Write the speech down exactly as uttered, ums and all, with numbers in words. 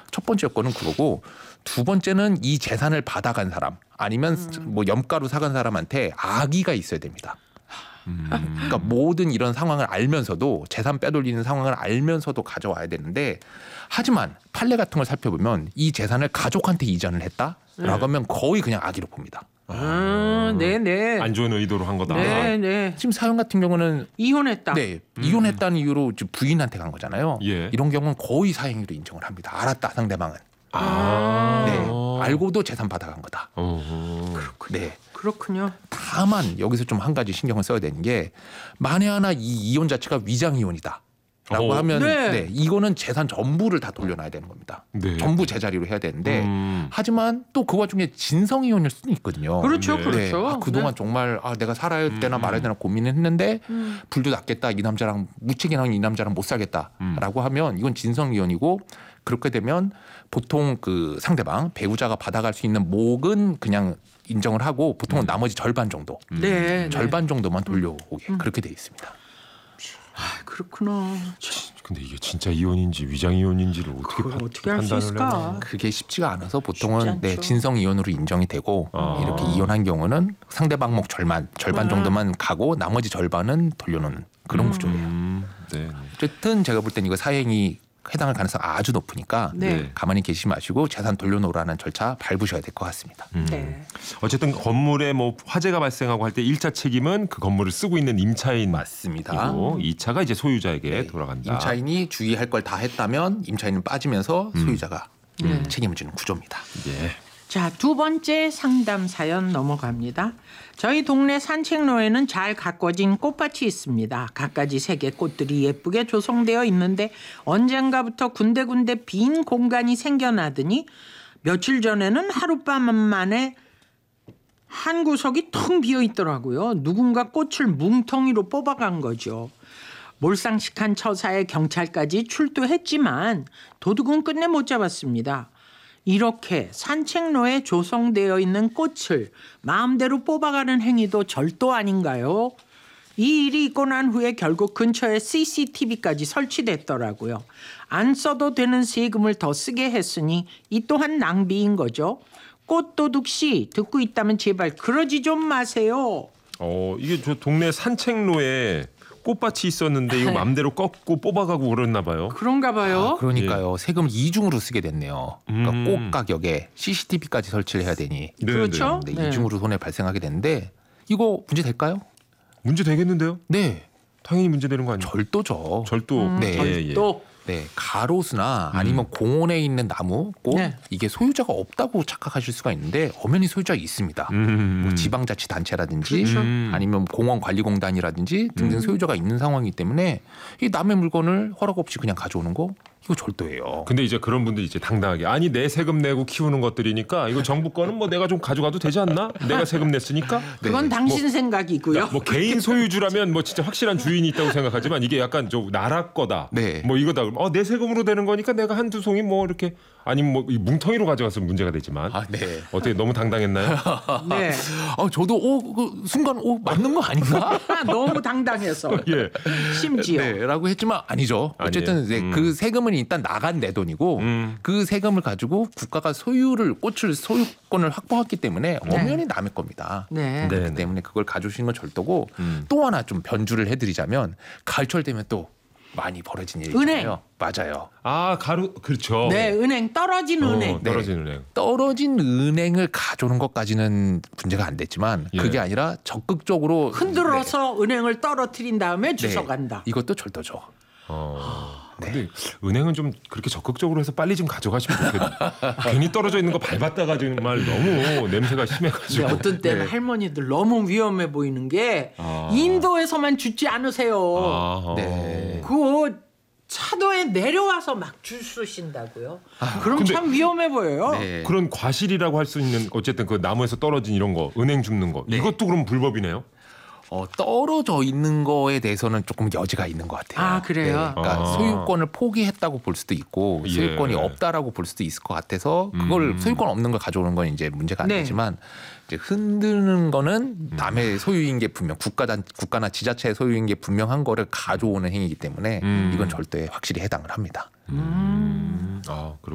첫 번째 요건은 그거고 두 번째는 이 재산을 받아간 사람 아니면 음. 뭐 염가로 사간 사람한테 악의가 있어야 됩니다. 음. 그러니까 모든 이런 상황을 알면서도 재산 빼돌리는 상황을 알면서도 가져와야 되는데 하지만 판례 같은 걸 살펴보면 이 재산을 가족한테 이전을 했다라고 네. 하면 거의 그냥 악의로 봅니다. 아, 네네. 안 좋은 의도로 한 거다. 네네. 지금 사연 같은 경우는 이혼했다. 네 이혼했다는 이유로 지금 부인한테 간 거잖아요. 예. 이런 경우는 거의 사행위로 인정을 합니다. 알았다 상대방은. 아. 네 알고도 재산 받아간 거다. 어. 네. 그렇군요. 다만 여기서 좀 한 가지 신경을 써야 되는 게 만에 하나 이 이혼 자체가 위장 이혼이다. 라고 어. 하면 네. 네, 이거는 재산 전부를 다 돌려놔야 되는 겁니다. 네. 전부 제자리로 해야 되는데 음. 하지만 또 그 와중에 진성 이혼일 수도 있거든요. 그렇죠, 네. 그렇죠. 네. 아, 그동안 네. 정말 아, 내가 살아야 되나 음. 말아야 되나 고민했는데 음. 불도 났겠다. 이 남자랑 무책임한 이 남자랑 못 살겠다라고 하면 이건 진성 이혼이고 그렇게 되면 보통 그 상대방 배우자가 받아갈 수 있는 목은 그냥 인정을 하고 보통은 나머지 절반 정도, 네. 절반 정도만 돌려오게 그렇게 돼 있습니다. 아, 그렇구나. 근데 이게 진짜 이혼인지 위장 이혼인지를 어떻게 그걸 파- 어떻게 할 수 판단을 있을까? 해야 그게 쉽지가 않아서 쉽지 보통은 않죠. 네, 진성 이혼으로 인정이 되고 아. 이렇게 이혼한 경우는 상대방 목 절반 절반 아. 정도만 가고 나머지 절반은 돌려놓는 그런 구조예요. 음. 네. 어쨌든 제가 볼 땐 이거 사행이 해당할 가능성이 아주 높으니까 네. 가만히 계시지 마시고 재산 돌려놓으라는 절차 밟으셔야 될 것 같습니다. 음. 네. 어쨌든 건물에 뭐 화재가 발생하고 할 때 일 차 책임은 그 건물을 쓰고 있는 임차인 맞습니다. 이고 이 차가 이제 소유자에게 네. 돌아간다. 임차인이 주의할 걸 다 했다면 임차인은 빠지면서 소유자가 네. 책임을 지는 구조입니다. 예. 자, 두 번째 상담 사연 넘어갑니다. 저희 동네 산책로에는 잘 가꿔진 꽃밭이 있습니다. 갖가지 색의 꽃들이 예쁘게 조성되어 있는데 언젠가부터 군데군데 빈 공간이 생겨나더니 며칠 전에는 하룻밤 만에 한 구석이 텅 비어 있더라고요. 누군가 꽃을 뭉텅이로 뽑아간 거죠. 몰상식한 처사에 경찰까지 출두했지만 도둑은 끝내 못 잡았습니다. 이렇게 산책로에 조성되어 있는 꽃을 마음대로 뽑아가는 행위도 절도 아닌가요? 이 일이 있고 난 후에 결국 근처에 씨씨티비까지 설치됐더라고요. 안 써도 되는 세금을 더 쓰게 했으니 이 또한 낭비인 거죠. 꽃도둑 씨 듣고 있다면 제발 그러지 좀 마세요. 어 이게 저 동네 산책로에 꽃밭이 있었는데 이거 맘대로 꺾고 뽑아가고 그랬나 봐요. 그런가 봐요. 아, 그러니까요. 세금 이중으로 쓰게 됐네요. 그러니까 음. 꽃 가격에 씨씨티비까지 설치를 해야 되니 네, 그렇죠? 네, 네. 이중으로 손해 발생하게 되는데 이거 문제 될까요? 문제 되겠는데요? 네. 당연히 문제 되는 거 아니에요? 절도죠. 절도. 음, 네. 예, 예. 또 네, 가로수나 아니면 공원에 있는 나무, 꽃 네. 이게 소유자가 없다고 착각하실 수가 있는데 엄연히 소유자가 있습니다. 음. 뭐 지방자치단체라든지 그렇죠. 음. 아니면 공원관리공단이라든지 등등 소유자가 있는 상황이기 때문에 이 남의 물건을 허락 없이 그냥 가져오는 거 이거 절도예요. 근데 이제 그런 분들이 이제 당당하게 아니 내 세금 내고 키우는 것들이니까 이거 정부 거는 뭐 내가 좀 가져가도 되지 않나? 내가 세금 냈으니까. 그건 당신 생각이고요. 뭐 개인 소유주라면 뭐 진짜 확실한 주인이 있다고 생각하지만 이게 약간 좀 나라 거다. 네. 뭐 이거다. 그러면 어, 내 세금으로 되는 거니까 내가 한두 송이 뭐 이렇게 아니면 뭐 이 뭉텅이로 가져갔으면 문제가 되지만 아, 네. 어떻게 너무 당당했나요? 네. 아, 저도 오, 그 순간 오 맞는 거 아닌가? 너무 당당해서 예. 심지어 네라고 했지만 아니죠. 어쨌든 아니에요. 이제 음. 그 세금은 일단 나간 내 돈이고 음. 그 세금을 가지고 국가가 소유를 꽃을 소유권을 확보했기 때문에 엄연히 남의 겁니다. 네. 네. 그렇기 때문에 그걸 가져오시는 건 절도고 음. 또 하나 좀 변주를 해드리자면 가을철 되면 또 많이 벌어진 일이 은행. 있잖아요. 맞아요. 아 가루 그렇죠. 네, 은행 떨어진 어, 은행. 떨어진 은행. 떨어진 은행을 가져오는 것까지는 문제가 안 됐지만 예. 그게 아니라 적극적으로 흔들어서 은행을 떨어뜨린 다음에 네. 주워간다. 이것도 절도죠. 어. 네. 근데 은행은 좀 그렇게 적극적으로 해서 빨리 좀 가져가시면 좋겠다. 괜히 떨어져 있는 거 밟았다가 정말 너무 냄새가 근데 심해가지고. 어떤 때는 네. 할머니들 너무 위험해 보이는 게 아. 인도에서만 죽지 않으세요. 아, 네. 그거 차도에 내려와서 막 줄 서신다고요. 그럼 근데- 참 위험해 보여요. 네. 그런 과실이라고 할 수 있는 어쨌든 그 나무에서 떨어진 이런 거 은행 줍는 거 네. 이것도 그럼 불법이네요. 어, 떨어져 있는 거에 대해서는 조금 여지가 있는 것 같아요. 아, 그래요? 그러니까 아. 소유권을 포기했다고 볼 수도 있고 예. 소유권이 없다라고 볼 수도 있을 것 같아서 그걸 음. 소유권 없는 걸 가져오는 건 이제 문제가 안 네. 되지만 이제 흔드는 거는 남의 소유인 게 분명 국가단 국가나 지자체의 소유인 게 분명한 거를 가져오는 행위이기 때문에 음. 이건 절도에 확실히 해당을 합니다. 음. 아,